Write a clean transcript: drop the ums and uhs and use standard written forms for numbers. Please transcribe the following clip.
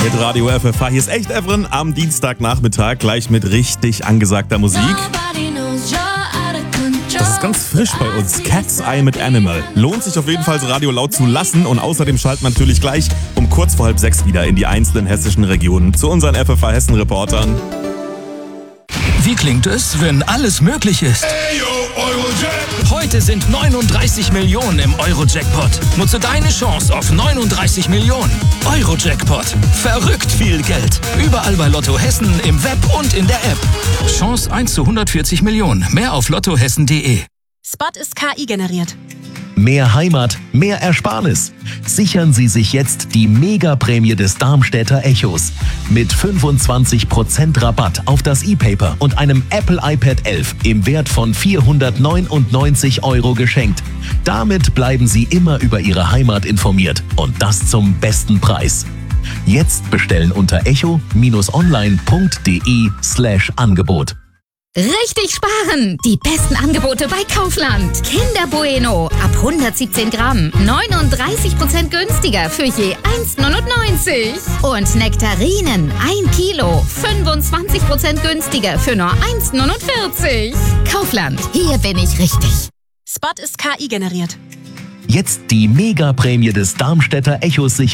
mit Radio FFH. Hier ist echt Evren am Dienstagnachmittag, gleich mit richtig angesagter Musik. Das ist ganz frisch bei uns. Cat's Eye mit Animal. Lohnt sich auf jeden Fall, das Radio laut zu lassen. Und außerdem schalten wir natürlich gleich um kurz vor 5:30 wieder in die einzelnen hessischen Regionen zu unseren FFH Hessen-Reportern. Wie klingt es, wenn alles möglich ist? Ey, yo, Eurojack. Heute sind 39 Millionen im Euro-Jackpot. Nutze deine Chance auf 39 Millionen. Euro-Jackpot. Verrückt viel Geld. Überall bei Lotto Hessen, im Web und in der App. Chance 1 zu 140 Millionen. Mehr auf lottohessen.de. Spot ist KI generiert. Mehr Heimat, mehr Ersparnis. Sichern Sie sich jetzt die Mega-Prämie des Darmstädter Echos. Mit 25% Rabatt auf das E-Paper und einem Apple iPad 11 im Wert von 499 € geschenkt. Damit bleiben Sie immer über Ihre Heimat informiert und das zum besten Preis. Jetzt bestellen unter echo-online.de/Angebot. Richtig sparen! Die besten Angebote bei Kaufland. Kinder Bueno ab 117 Gramm. 39% günstiger für je 1,99. Und Nektarinen 1 Kilo. 25% günstiger für nur 1,49. Kaufland, hier bin ich richtig. Spot ist KI generiert. Jetzt die Mega-Prämie des Darmstädter Echos sichern.